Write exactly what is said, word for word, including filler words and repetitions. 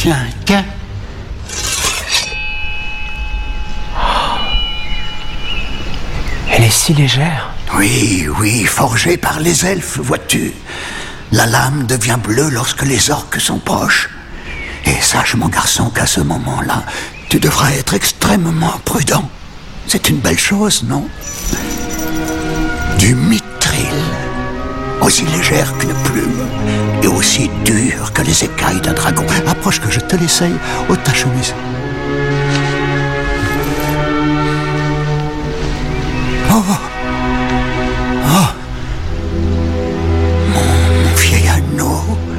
Tiens, tiens. Elle est si légère. Oui, oui, forgée par les elfes, vois-tu. La lame devient bleue lorsque les orques sont proches. Et sache, mon garçon, qu'à ce moment-là, tu devras être extrêmement prudent. C'est une belle chose, non? Du mithril, aussi légère qu'une plume, et aussi dure que les écailles d'un dragon. Approche que je te l'essaye, ôte ta chemise. Oh!